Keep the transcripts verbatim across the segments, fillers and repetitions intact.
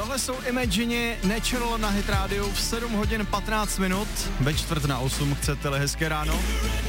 Tohle jsou Imagine Natural na Hit Radio v sedm hodin patnáct minut. Ve čtvrt na osm, chcete-li hezké ráno.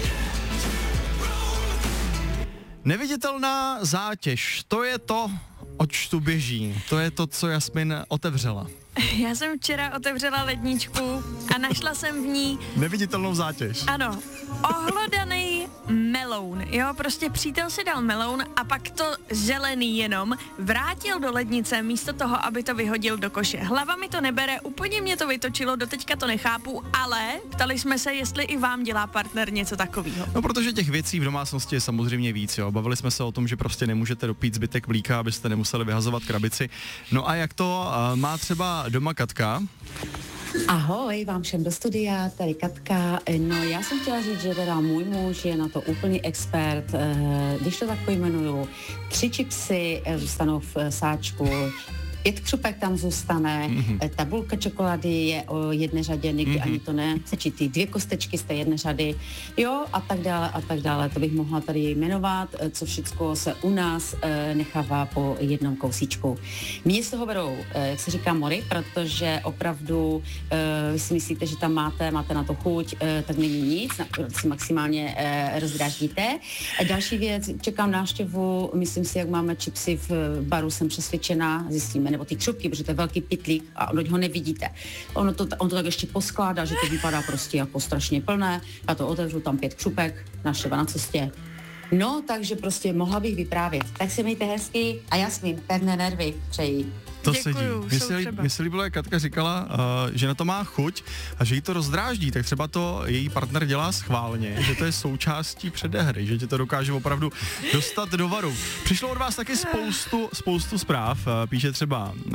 Neviditelná zátěž, to je to, oč tu běží. To je to, co Jasmin otevřela. Já jsem včera otevřela ledničku a našla jsem v ní... Neviditelnou zátěž. Ano, ohlodaný meloun, jo, prostě přítel si dal meloun a pak to zelený jenom vrátil do lednice místo toho, aby to vyhodil do koše. Hlava mi to nebere, úplně mě to vytočilo, doteďka to nechápu, ale ptali jsme se, jestli i vám dělá partner něco takového. No, protože těch věcí v domácnosti je samozřejmě víc, jo. Bavili jsme se o tom, že prostě nemůžete dopít zbytek mlíka, abyste nemuseli vyhazovat krabici. No a jak to uh, má třeba doma Katka? Ahoj, vám všem do studia, tady Katka. No já jsem chtěla říct, že teda můj muž je na to úplný expert, když to tak pojmenuju. Tři čipsy zůstanou v sáčku, pět křupek tam zůstane, mm-hmm. tabulka čokolády je o jedné řadě, někdy mm-hmm. ani to ne, sečí ty dvě kostečky z té jedné řady, jo, a tak dále, a tak dále. To bych mohla tady jmenovat, co všechno se u nás e, nechává po jednom kousíčku. Mě z toho berou, e, jak se říká, mory, protože opravdu e, vy si myslíte, že tam máte, máte na to chuť, e, tak není nic, na, si maximálně e, rozdráždíte. E, další věc, čekám návštěvu, myslím si, jak máme čipsy v baru, jsem přesvědčená, zjistíme, nebo ty křupky, protože to je velký pytlík a ho nevidíte. Ono to, on to tak ještě poskládá, že to vypadá prostě jako strašně plné. Já to otevřu, tam pět křupek, naštěva na cestě. No, takže prostě mohla bych vyprávět. Tak se mějte hezky a Jasmin, pevné nervy přeji. To Děkuju, sedí. Mně se líbilo, jak Katka říkala, uh, že na to má chuť a že jí to rozdráždí, tak třeba to její partner dělá schválně, že to je součástí předehry, že tě to dokáže opravdu dostat do varu. Přišlo od vás taky spoustu, spoustu zpráv, uh, píše třeba uh,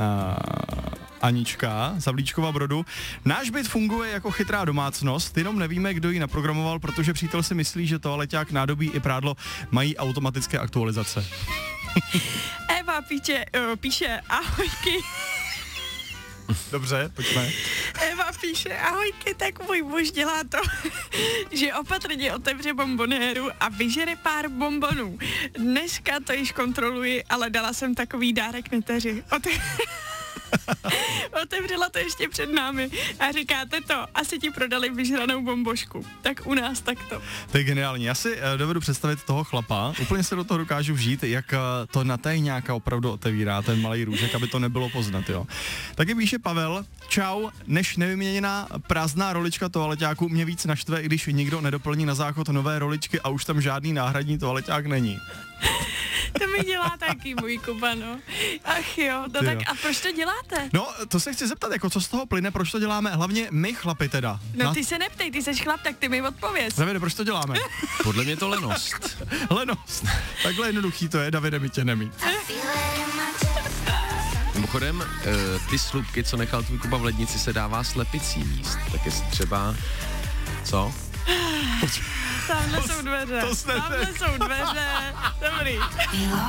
Anička z Havlíčkova Brodu. Náš byt funguje jako chytrá domácnost, jenom nevíme, kdo ji naprogramoval, protože přítel si myslí, že toaleťák, nádobí i prádlo mají automatické aktualizace. Eva píše, uh, píše ahojky. Dobře, pojďme. Eva píše ahojky, tak můj muž dělá to, že opatrně otevře bombonéru a vyžere pár bombonů. Dneska to již kontroluji, ale dala jsem takový dárek neteři. Ote- Otevřela to ještě před námi a říkáte to, asi ti prodali vyžranou bombošku. Tak u nás takto. To je geniální. Já si uh, dovedu představit toho chlapa, úplně se do toho dokážu vžít, jak uh, to na tajňáka opravdu otevírá ten malý růžek, aby to nebylo poznat, jo. Taky píše Pavel, čau, než nevyměněná prázdná rolička toaleťáku mě víc naštve, i když nikdo nedoplní na záchod nové roličky a už tam žádný náhradní toaleťák není. To mi dělá taky můj Kuba, no. Ach jo, no tak a proč to děláte? No, to se chci zeptat, jako co z toho plyne, proč to děláme, hlavně my chlapi teda. No ty se neptej, ty seš chlap, tak ty mi odpověz. Davide, proč to děláme? Podle mě to lenost. Lenost. Takhle jednoduchý to je, Davide, my tě nemít. Mimochodem, ty slupky, co nechal tvůj Kuba v lednici, se dává slepicí jíst. Tak jestli třeba... Co? Tamhle jsou dveře. To Tamhle jsou dveře. Dobrý.